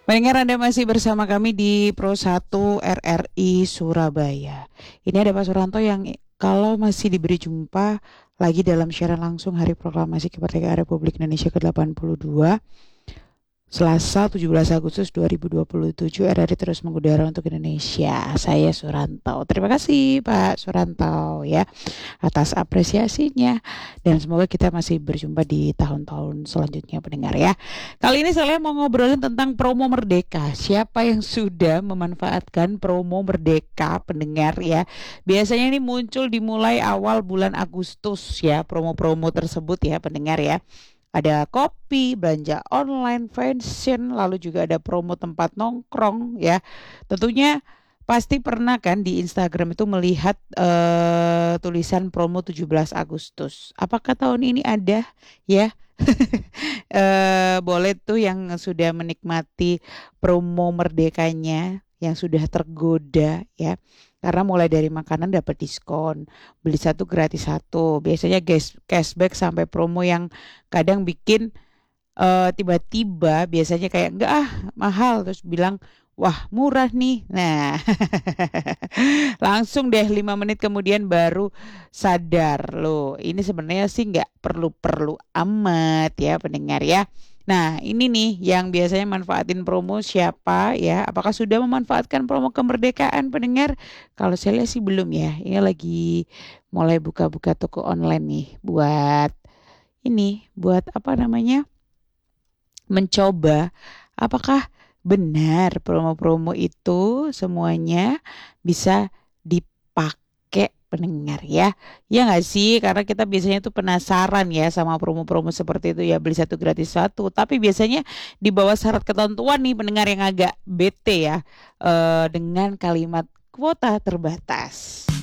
Pendengar Anda masih bersama kami di Pro 1 RRI Surabaya. Ini ada Pak Suranto yang kalau masih diberi jumpa lagi dalam siaran langsung Hari Proklamasi Kemerdekaan Republik Indonesia ke-82, Selasa 17 Agustus 2027, RRI terus mengudara untuk Indonesia. Saya Suranto. Terima kasih Pak Suranto ya atas apresiasinya, dan semoga kita masih berjumpa di tahun-tahun selanjutnya pendengar ya. Kali ini saya mau ngobrolin tentang promo Merdeka. Siapa yang sudah memanfaatkan promo Merdeka pendengar ya? Biasanya ini muncul dimulai awal bulan Agustus ya, promo-promo tersebut ya pendengar ya. Ada kopi, belanja online, fashion, lalu juga ada promo tempat nongkrong ya. Tentunya pasti pernah kan di Instagram itu melihat tulisan promo 17 Agustus. Apakah tahun ini ada ya? Boleh tuh yang sudah menikmati promo merdekanya, yang sudah tergoda ya. Karena mulai dari makanan dapat diskon, beli satu gratis satu. Biasanya cashback sampai promo yang kadang bikin tiba-tiba biasanya kayak enggak mahal, terus bilang wah murah nih. Nah, langsung deh 5 menit kemudian baru sadar loh. Ini sebenarnya sih nggak perlu-perlu amat ya pendengar ya. Nah, ini nih yang biasanya manfaatin promo siapa ya? Apakah sudah memanfaatkan promo kemerdekaan pendengar? Kalau saya lihat sih belum ya. Ini lagi mulai buka-buka toko online nih buat buat apa namanya? Mencoba apakah benar promo-promo itu semuanya bisa dipakai pendengar ya. Ya nggak sih? Karena kita biasanya tuh penasaran ya sama promo-promo seperti itu ya, beli satu gratis satu. Tapi biasanya di bawah syarat ketentuan nih pendengar yang agak bete ya, dengan kalimat kuota terbatas.